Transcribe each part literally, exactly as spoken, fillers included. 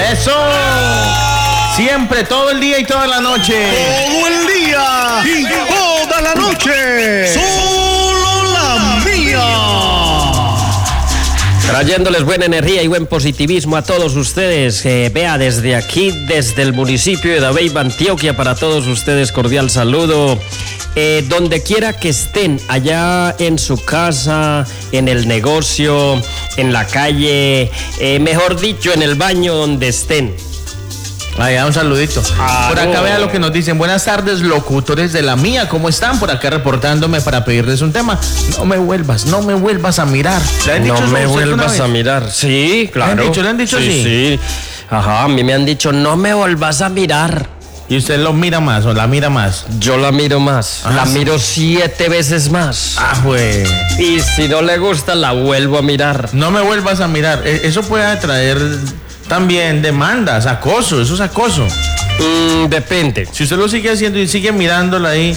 Eso. Siempre, todo el día y toda la noche. Todo el día y toda la noche. Solo la mía. Trayéndoles buena energía y buen positivismo a todos ustedes. Eh, vea, desde aquí, desde el municipio de Dabeiba, Antioquia, para todos ustedes, cordial saludo. Eh, donde quiera que estén, allá en su casa, en el negocio, en la calle, eh, mejor dicho, en el baño, donde estén. Allá un saludito. Ah, por acá no. vea lo que nos dicen. Buenas tardes, locutores de la mía. ¿Cómo están? Por acá reportándome para pedirles un tema. No me vuelvas, no me vuelvas a mirar. ¿Le han dicho No eso me a usted alguna vuelvas vez? a mirar. Sí, claro. ¿Le han dicho? ¿Le han dicho sí? sí? Sí, ajá, a mí me han dicho, no me vuelvas a mirar. ¿Y usted lo mira más o la mira más? Yo la miro más, Ah, la sí. miro siete veces más. Ah, pues. Y si no le gusta, la vuelvo a mirar. No me vuelvas a mirar. E- Eso puede atraer también demandas, acoso. Eso es acoso. Mm, depende. Si usted lo sigue haciendo y sigue mirándola ahí.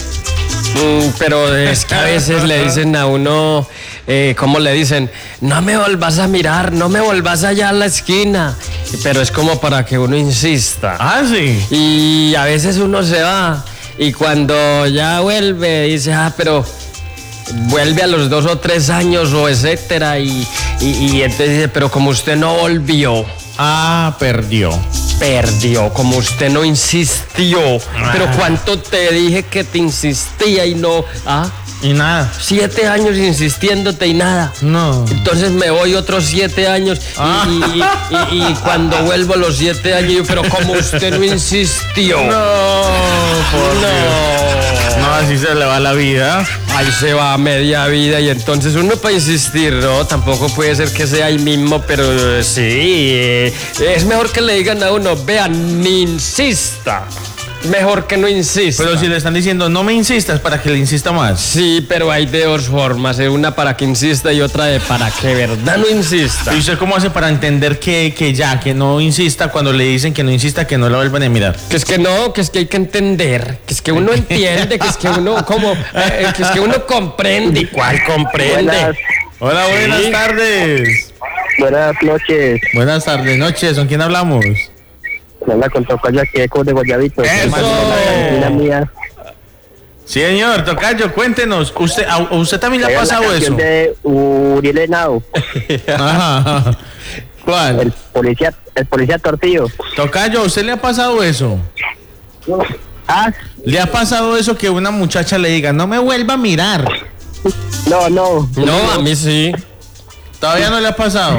Mm, pero es que a veces le dicen a uno, eh, ¿cómo le dicen? No me volvas a mirar, no me volvas allá a la esquina. Pero es como para que uno insista. Ah, sí. Y a veces uno se va y cuando ya vuelve dice, ah, pero vuelve a los dos o tres años o etcétera. Y, y, y entonces dice, pero como usted no volvió, Ah, perdió. perdió, como usted no insistió. Pero cuánto te dije que te insistía y no, ah, Y nada. siete años insistiéndote y nada. No. Entonces me voy otros siete años y, Ah. y- y- y cuando vuelvo los siete años, yo, pero como usted no insistió. No, por Dios. No, así se le va la vida. Ahí se va media vida y entonces uno para insistir, ¿no? Tampoco puede ser que sea ahí mismo, pero eh, sí, eh, es mejor que le digan a uno, vean, ni insista. Mejor que no insista. Pero si le están diciendo, no me insistas para que le insista más. Sí, pero hay de dos formas, eh, una para que insista y otra de para que verdad no insista. ¿Y usted cómo hace para entender que, que ya, que no insista cuando le dicen que no insista, que no la vuelvan a mirar? Que es que no, que es que hay que entender, que es que uno entiende, que es que uno como, eh, que es que uno comprende. ¿Y cuál comprende? Buenas, Hola, buenas Sí. tardes. buenas noches. Buenas tardes, noches. ¿Con quién hablamos? Habla con Tocayo aquí de Cabo de Guayabito. ¡Eso! La mía. Sí, señor, Tocayo, cuéntenos. ¿Usted, a, a usted también le ha Traigan la pasado eso? canción de Uriel Henao, Ajá, ajá. ¿Cuál? el policía, el policía Tortillo. Tocayo, ¿a usted le ha pasado eso? Ah, ¿Le ha pasado eso que una muchacha le diga, no me vuelva a mirar? no, no. No, a mí sí. ¿Todavía no le ha pasado?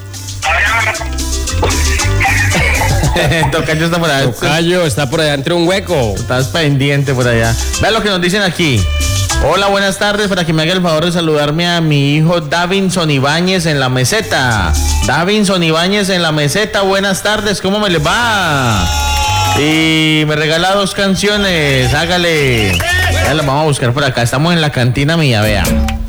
Tocayo está por allá. Tocayo está por allá entre un hueco. Estás pendiente por allá. Vea lo que nos dicen aquí. Hola, buenas tardes. Para que me haga el favor de saludarme a mi hijo Davinson Ibáñez en la meseta. Davinson Ibáñez en la meseta. Buenas tardes. ¿Cómo me les va? Y me regala dos canciones. Hágale. Ya las vamos a buscar por acá. Estamos en la cantina mía, vea.